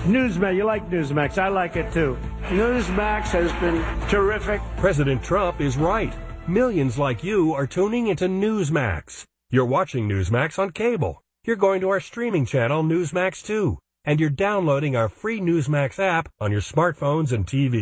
Newsmax, you like Newsmax. I like it too. Newsmax has been terrific. President Trump is right. Millions like you are tuning into Newsmax. You're watching Newsmax on cable. You're going to our streaming channel, Newsmax 2. And you're downloading our free Newsmax app on your smartphones and TV.